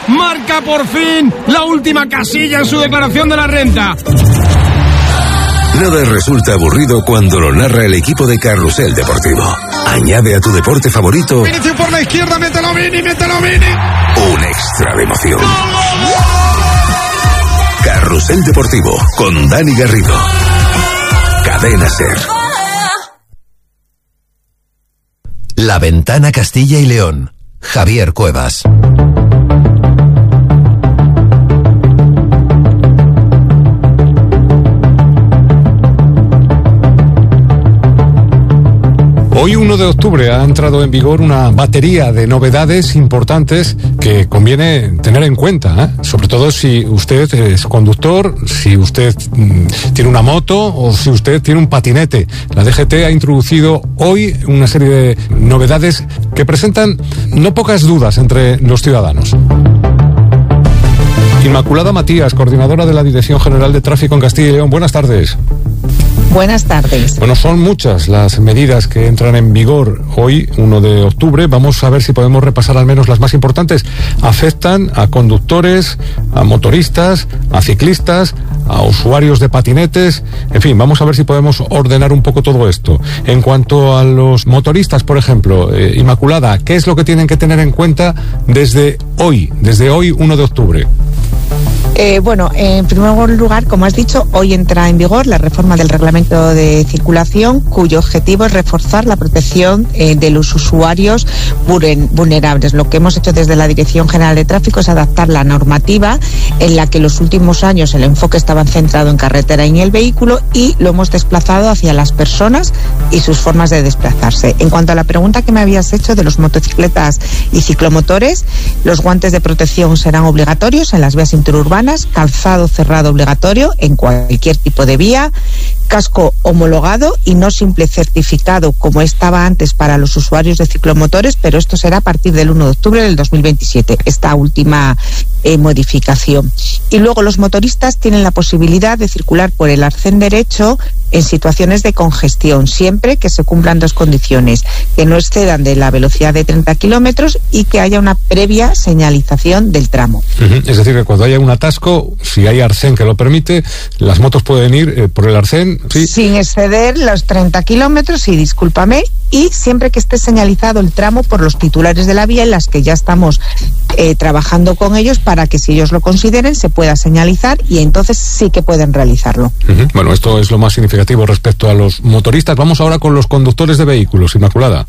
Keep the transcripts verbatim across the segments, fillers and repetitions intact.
marca por fin la última casilla en su declaración de la renta. Nada resulta aburrido cuando lo narra el equipo de Carrusel Deportivo. Añade a tu deporte favorito Vinicius por la izquierda, mételo Vini, mételo Vini. un extra de emoción. Carrusel Deportivo con Dani Garrido. Cadena SER. La Ventana Castilla y León. Javier Cuevas. Hoy, uno de octubre, ha entrado en vigor una batería de novedades importantes que conviene tener en cuenta, ¿eh? Sobre todo si usted es conductor, si usted mmm, tiene una moto o si usted tiene un patinete. La D G T ha introducido hoy una serie de novedades que presentan no pocas dudas entre los ciudadanos. Inmaculada Matías, coordinadora de la Dirección General de Tráfico en Castilla y León. Buenas tardes. Buenas tardes. Bueno, son muchas las medidas que entran en vigor hoy, uno de octubre. Vamos a ver si podemos repasar al menos las más importantes. Afectan a conductores, a motoristas, a ciclistas, a usuarios de patinetes. En fin, vamos a ver si podemos ordenar un poco todo esto. En cuanto a los motoristas, por ejemplo, eh, Inmaculada, ¿qué es lo que tienen que tener en cuenta desde hoy, desde hoy, uno de octubre? Eh, bueno, en primer lugar, como has dicho, hoy entra en vigor la reforma del reglamento de circulación, cuyo objetivo es reforzar la protección eh, de los usuarios vulnerables. Lo que hemos hecho desde la Dirección General de Tráfico es adaptar la normativa, en la que en los últimos años el enfoque estaba centrado en carretera y en el vehículo, y lo hemos desplazado hacia las personas y sus formas de desplazarse. En cuanto a la pregunta que me habías hecho de los motocicletas y ciclomotores, los guantes de protección serán obligatorios en las vías interurbanas, calzado cerrado obligatorio en cualquier tipo de vía, casco homologado y no simple certificado como estaba antes para los usuarios de ciclomotores, pero esto será a partir del uno de octubre del dos mil veintisiete, esta última eh, modificación. Y luego los motoristas tienen la posibilidad de circular por el arcén derecho en situaciones de congestión, siempre que se cumplan dos condiciones: que no excedan de la velocidad de treinta kilómetros y que haya una previa señalización del tramo. Uh-huh. Es decir, que cuando haya un atasco, si hay arcén que lo permite, las motos pueden ir eh, por el arcén, ¿sí? Sin exceder los treinta kilómetros, y discúlpame, y siempre que esté señalizado el tramo por los titulares de la vía, en las que ya estamos eh, trabajando con ellos para que, si ellos lo consideren, se pueda señalizar, y entonces sí que pueden realizarlo. Uh-huh. Bueno, esto es lo más significativo respecto a los motoristas. Vamos ahora con los conductores de vehículos, Inmaculada.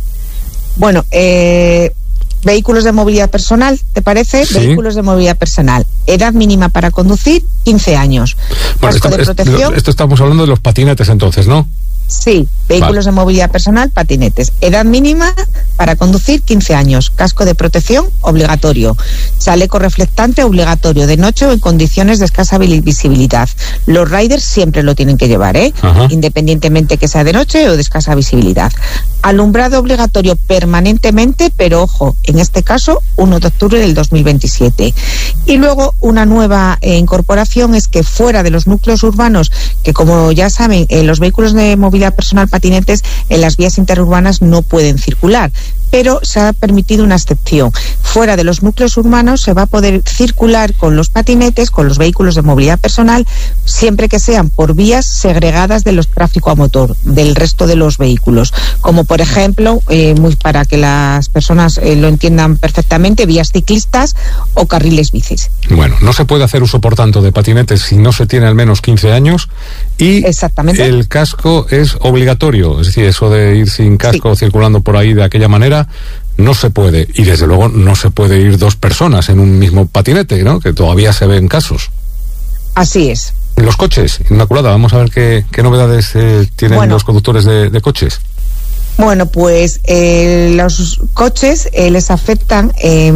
Bueno, eh... vehículos de movilidad personal, ¿te parece? Sí. Vehículos de movilidad personal. Edad mínima para conducir, quince años. Bueno, casco esto, de protección. Esto estamos hablando de los patinetes entonces, ¿no? Sí, vehículos vale. de movilidad personal, patinetes. Edad mínima para conducir, quince años. Casco de protección, obligatorio. Chaleco reflectante, obligatorio, de noche o en condiciones de escasa visibilidad. Los riders siempre lo tienen que llevar, ¿eh? Ajá. Independientemente que sea de noche o de escasa visibilidad. Alumbrado obligatorio permanentemente, pero ojo, en este caso, uno de octubre del dos mil veintisiete. Y luego una nueva eh, incorporación es que fuera de los núcleos urbanos, que como ya saben, eh, los vehículos de movilidad personal, patinetes, en las vías interurbanas no pueden circular, pero se ha permitido una excepción. Fuera de los núcleos urbanos se va a poder circular con los patinetes, con los vehículos de movilidad personal, siempre que sean por vías segregadas de los tráfico a motor, del resto de los vehículos, como por ejemplo, eh, muy para que las personas eh, lo entiendan perfectamente, vías ciclistas o carriles bicis. Bueno, no se puede hacer uso, por tanto, de patinetes si no se tiene al menos quince años, y exactamente, el casco es obligatorio, es decir, eso de ir sin casco sí. circulando por ahí de aquella manera no se puede, y desde luego no se puede ir dos personas en un mismo patinete, ¿no? Que todavía se ven casos. Así es. Los coches, Inmaculada, vamos a ver qué, qué novedades eh, tienen bueno. los conductores de, de coches. Bueno, pues eh, los coches eh, les afectan eh,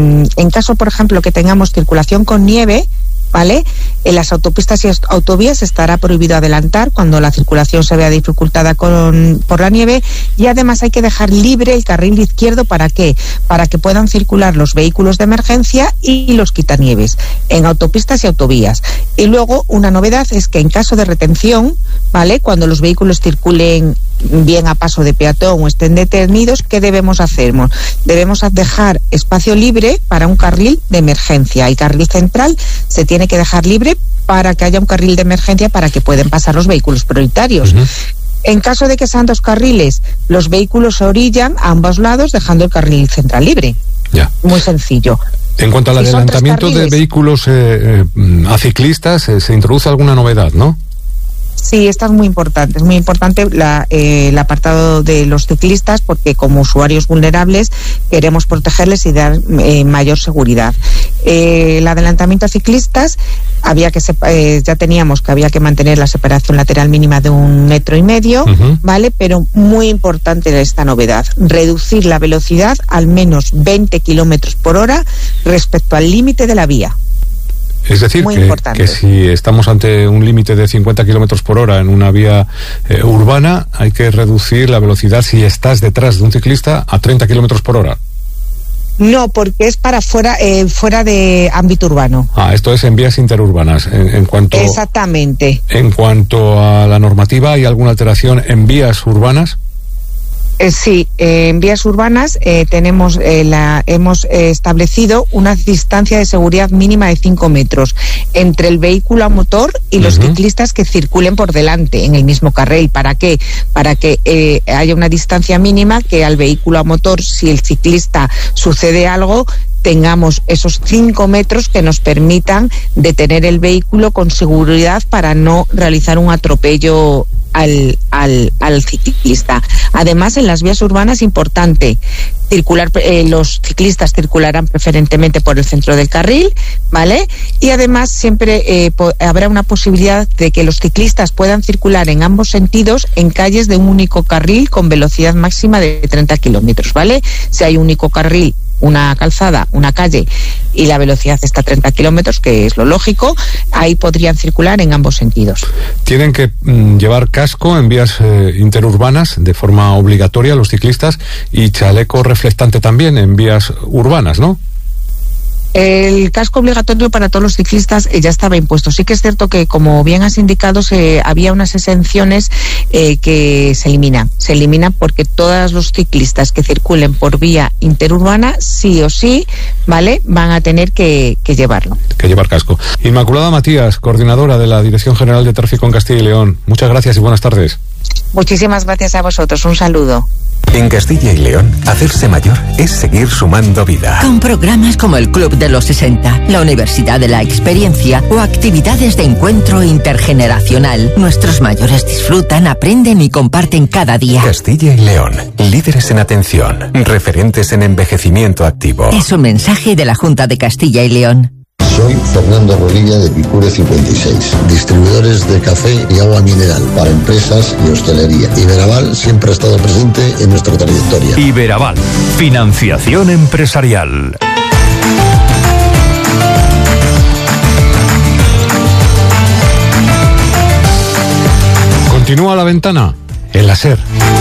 en caso, por ejemplo, que tengamos circulación con nieve, ¿vale? En las autopistas y autovías estará prohibido adelantar cuando la circulación se vea dificultada con, por la nieve, y además hay que dejar libre el carril izquierdo. ¿Para qué? Para que puedan circular los vehículos de emergencia y los quitanieves en autopistas y autovías. Y luego una novedad es que en caso de retención, ¿vale? Cuando los vehículos circulen bien a paso de peatón o estén detenidos, ¿qué debemos hacer? Debemos dejar espacio libre para un carril de emergencia. El carril central se tiene que dejar libre para que haya un carril de emergencia para que puedan pasar los vehículos prioritarios. Uh-huh. En caso de que sean dos carriles, los vehículos se orillan a ambos lados dejando el carril central libre. Ya. Muy sencillo. En cuanto al si adelantamiento de vehículos eh, eh, a ciclistas, eh, se introduce alguna novedad, ¿no? Sí, esta es muy importante, es muy importante la, eh, el apartado de los ciclistas, porque como usuarios vulnerables queremos protegerles y dar eh, mayor seguridad. Eh, el adelantamiento a ciclistas, había que eh, ya teníamos que había que mantener la separación lateral mínima de un metro y medio, uh-huh. ¿vale? Pero muy importante esta novedad, reducir la velocidad al menos veinte kilómetros por hora respecto al límite de la vía. Es decir, que, que si estamos ante un límite de cincuenta kilómetros por hora en una vía eh, urbana, hay que reducir la velocidad si estás detrás de un ciclista a treinta kilómetros por hora. No, porque es para fuera eh, fuera de ámbito urbano. Ah, esto es en vías interurbanas. En, en cuanto Exactamente. En cuanto a la normativa, ¿hay alguna alteración en vías urbanas? Eh, sí, eh, en vías urbanas eh, tenemos eh, la, hemos eh, establecido una distancia de seguridad mínima de cinco metros entre el vehículo a motor y los uh-huh. ciclistas que circulen por delante en el mismo carril. ¿Para qué? Para que eh, haya una distancia mínima que al vehículo a motor, si el ciclista sucede algo, tengamos esos cinco metros que nos permitan detener el vehículo con seguridad para no realizar un atropello Al, al, al ciclista. Además, en las vías urbanas, importante, circular, eh, los ciclistas circularán preferentemente por el centro del carril, ¿vale? Y además siempre eh, po- habrá una posibilidad de que los ciclistas puedan circular en ambos sentidos en calles de un único carril con velocidad máxima de treinta kilómetros, ¿vale? Si hay un único carril, una calzada, una calle, y la velocidad está a treinta kilómetros, que es lo lógico, ahí podrían circular en ambos sentidos. Tienen que mm, llevar casco en vías eh, interurbanas de forma obligatoria los ciclistas y chaleco reflectante también en vías urbanas, ¿no? El casco obligatorio para todos los ciclistas eh, ya estaba impuesto. Sí que es cierto que, como bien has indicado, se, había unas exenciones eh, que se eliminan. Se eliminan porque todos los ciclistas que circulen por vía interurbana, sí o sí, ¿vale?, van a tener que, que llevarlo. Que llevar casco. Inmaculada Matías, coordinadora de la Dirección General de Tráfico en Castilla y León. Muchas gracias y buenas tardes. Muchísimas gracias a vosotros. Un saludo. En Castilla y León, hacerse mayor es seguir sumando vida. Con programas como el Club de los sesenta, la Universidad de la Experiencia o actividades de encuentro intergeneracional, nuestros mayores disfrutan, aprenden y comparten cada día. Castilla y León, líderes en atención, referentes en envejecimiento activo. Es un mensaje de la Junta de Castilla y León. Soy Fernando Rodilla de Picure cincuenta y seis, distribuidores de café y agua mineral para empresas y hostelería. Iberaval siempre ha estado presente en nuestra trayectoria. Iberaval, financiación empresarial. Continúa La Ventana, en la SER.